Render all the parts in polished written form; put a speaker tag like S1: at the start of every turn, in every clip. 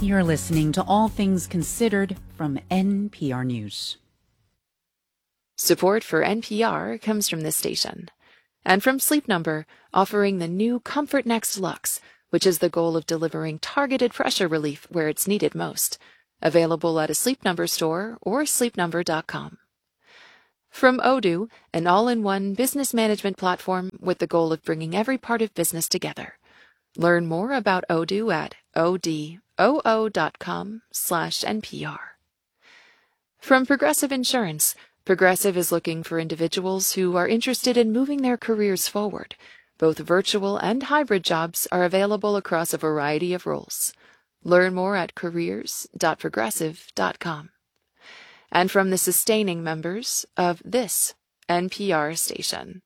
S1: You're listening to All Things Considered from NPR News.
S2: Support for NPR comes from this station and from Sleep Number, offering the new Comfort Next Luxe, which is the goal of delivering targeted pressure relief where it's needed most. Available at a Sleep Number store or sleepnumber.com. From Odoo, an all-in-one business management platform with the goal of bringing every part of business together. Learn more about Odoo at odoo.com/NPR. From Progressive Insurance, Progressive is looking for individuals who are interested in moving their careers forward. Both virtual and hybrid jobs are available across a variety of roles. Learn more at careers.progressive.com. And from the sustaining members of this NPR station.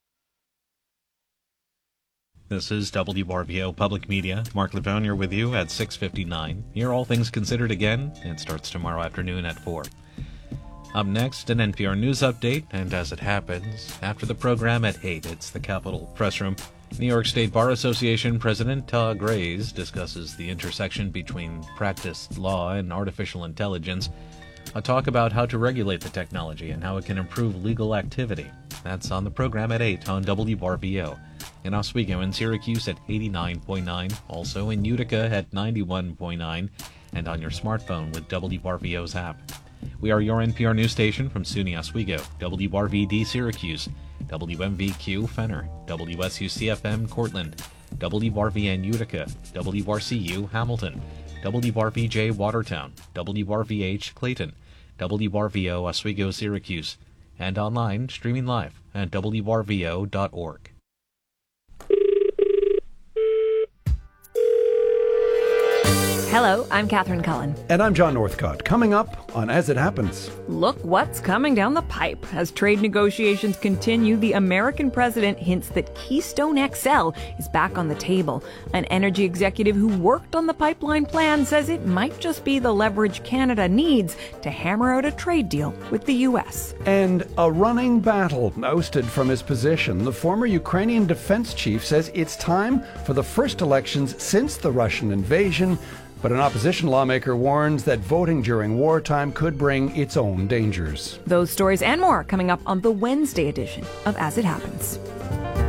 S3: This is WRVO Public Media. Mark Lavogne with you at 6:59. Hear All Things Considered again. It starts tomorrow afternoon at 4. Up next, an NPR News update, and as it happens, after the program at 8, it's the Capitol Press Room. New York State Bar Association President Todd Grays discusses the intersection between practiced law and artificial intelligence, a talk about how to regulate the technology and how it can improve legal activity. That's on the program at 8 on WRVO. In Oswego and Syracuse at 89.9, also in Utica at 91.9, and on your smartphone with WRVO's app. We are your NPR news station from SUNY Oswego, WRVD Syracuse, WMVQ Fenner, WSUCFM Cortland, WRVN Utica, WRCU Hamilton, WRVJ Watertown, WRVH Clayton, WRVO Oswego Syracuse, and online streaming live at WRVO.org.
S4: Hello, I'm Catherine Cullen.
S5: And I'm John Northcott. Coming up on As It Happens.
S4: Look what's coming down the pipe. As trade negotiations continue, the American president hints that Keystone XL is back on the table. An energy executive who worked on the pipeline plan says it might just be the leverage Canada needs to hammer out a trade deal with the U.S.
S5: And a running battle. Ousted from his position, the former Ukrainian defense chief says it's time for the first elections since the Russian invasion. But an opposition lawmaker warns that voting during wartime could bring its own dangers.
S4: Those stories and more coming up on the Wednesday edition of As It Happens.